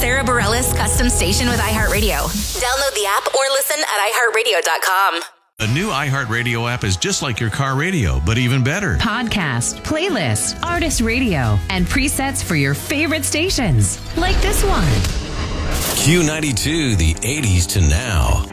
Sarah Bareilles custom station with iHeartRadio. Download the app or listen at iHeartRadio.com. The new iHeartRadio app is just like your car radio, but even better. Podcast, playlist, artist radio, and presets for your favorite stations, like this one. Q92, the 80s to now.